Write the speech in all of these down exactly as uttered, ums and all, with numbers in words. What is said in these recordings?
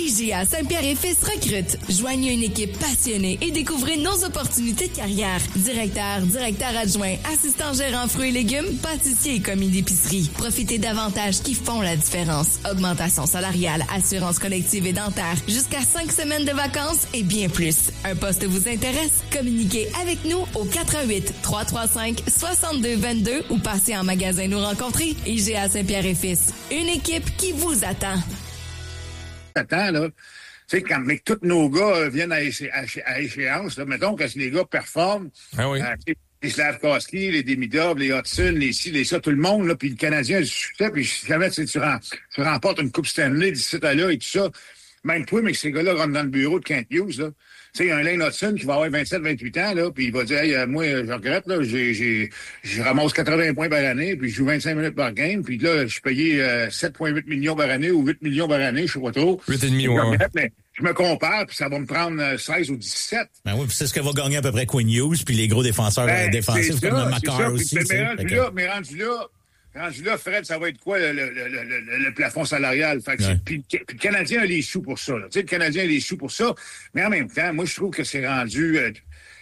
I G A Saint-Pierre-et-Fils recrute. Joignez une équipe passionnée et découvrez nos opportunités de carrière. Directeur, directeur adjoint, assistant gérant fruits et légumes, pâtissier et commis d'épicerie. Profitez d'avantages qui font la différence. Augmentation salariale, assurance collective et dentaire, jusqu'à cinq semaines de vacances et bien plus. Un poste vous intéresse? Communiquez avec nous au quatre un huit, trois trois cinq, six deux deux deux ou passez en magasin nous rencontrer. I G A Saint-Pierre-et-Fils. Une équipe qui vous attend. Attends, là. Tu sais, quand mais tous nos gars euh, viennent à, éché- à, éché- à échéance, là, mettons que si les gars performent, Ah oui. euh, les Slavkovski, les Demidov, les Hudson, les ci, les ça, tout le monde, là, puis le Canadien a du succès, puis si jamais tu, sais, tu, rem- tu remportes une Coupe Stanley d'ici à là et tout ça, même toi, mais que ces gars-là rentrent dans le bureau de Kent Hughes, là. Tu sais, il y a un Lane Hudson qui va avoir vingt-sept vingt-huit ans, là, puis il va dire, hey, euh, moi, je regrette, là, j'ai, j'ai, je ramasse quatre-vingts points par année, puis je joue vingt-cinq minutes par game, puis là, je suis payé euh, sept virgule huit millions par année ou huit millions par année, je sais pas trop. huit virgule cinq, Je ouais, ouais. regrette, mais je me compare, puis ça va me prendre euh, seize ou dix-sept. Ben oui, puis c'est ce que va gagner à peu près Quinn Hughes, puis les gros défenseurs Ben, euh, défensifs c'est comme ça, Makar c'est ça. aussi. Puis, tu sais. mais rendu Fait que- là, mais rendu là, rendu là, Fred, ça va être quoi le, le, le, le, le, le plafond salarial? Fait que Ouais. c'est- puis, puis le Canadien a les sous pour ça. Là. Tu sais, le Canadien a les sous pour ça. Mais en même temps, moi, je trouve que c'est rendu euh,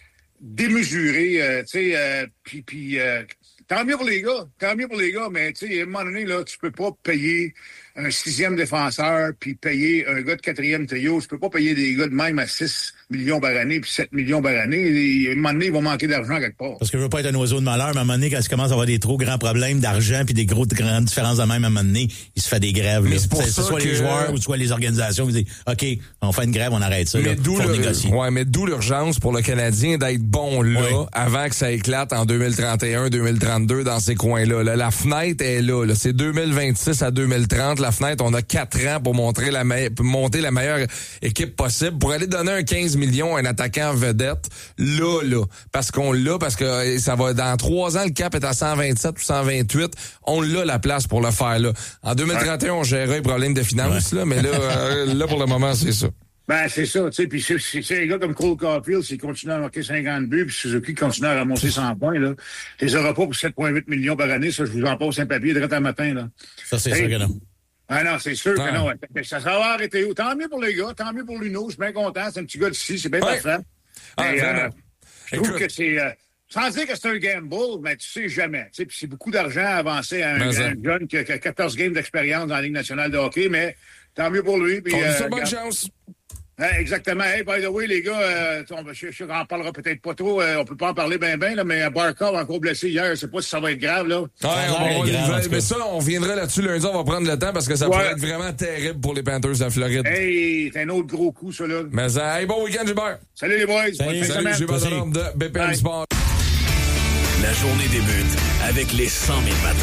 démesuré. Euh, tu sais, euh, puis, puis euh, tant mieux pour les gars. Tant mieux pour les gars, mais tu sais, à un moment donné, là, tu peux pas payer un sixième défenseur puis payer un gars de quatrième trio. Tu peux pas payer des gars de même à six millions par année puis sept millions par année. Et, à un moment donné, ils vont manquer d'argent quelque part. Parce que je veux pas être un oiseau de malheur, mais à un moment donné, quand il commence à avoir des trop grands problèmes d'argent puis des gros grandes différences de même, à un moment donné, il se fait des grèves. Mais là. c'est pour Que ça ce soit que- les joueurs ou soit les organisations qui disent OK, on fait une grève, on arrête ça. Mais là. d'où Faut le- négocier. ouais, mais d'où l'urgence pour le Canadien d'être bon là, Ouais. avant que ça éclate en deux mille trente et un, deux mille trente-deux dans ces coins-là. Là, la fenêtre est là, là. C'est deux mille vingt-six à deux mille trente. La fenêtre, on a quatre ans pour montrer la me- pour monter la meilleure équipe possible, pour aller donner un quinze millions à un attaquant vedette. Là, là. Parce qu'on l'a, parce que ça va, dans trois ans, le cap est à cent vingt-sept ou cent vingt-huit. On l'a la place pour le faire, là. En deux mille trente et un, on gérait les problèmes de finances, là, mais là, euh, là, pour le moment, c'est ça. Ben, c'est ça, tu sais, puis c'est, c'est, c'est un gars comme Cole Caulfield, s'il continue à marquer cinquante buts, puis Suzuki continue à ramasser cent points, là, tu les auras pas pour sept virgule huit millions par année, ça, je vous en passe un papier direct à matin, là. Ça, c'est Hey. sûr que non. Ah non, c'est sûr Ouais. que non. ouais. Ça, ça va arrêter où? Tant mieux pour les gars, tant mieux pour Luno, je suis bien content, c'est un petit gars d'ici, c'est bien Ouais. parfait. Ah, Mais, vraiment. euh, je trouve Écoute. que c'est... euh, sans dire que c'est un gamble, mais tu sais jamais. Tu sais, puis c'est beaucoup d'argent à avancer à un, Mais ça. un jeune qui a, qui a quatorze games d'expérience dans la Ligue nationale de hockey, mais tant mieux pour lui. Puis, On lui euh, souhaite bonne regarde- chance. Hein, exactement. Hey, by the way, les gars, euh, on, je, je n'en parlera peut-être pas trop, euh, on peut pas en parler bien, bien, là, mais Barkov encore blessé hier, je sais pas si ça va être grave, là. Ouais, Ça a on, l'air on- grave, en mais tout cas. ça, on viendra là-dessus lundi, on va prendre le temps parce que ça Ouais. pourrait être vraiment terrible pour les Panthers de la Floride. Hey, c'est un autre gros coup, ça, là. Mais ça, hey, bon week-end, Gilbert. Salut les boys. Salut. Bonne fin de Salut, semaine. Gilbert Merci. Delorme de B P M Bye. Sport. La journée débute avec les cent mille matins.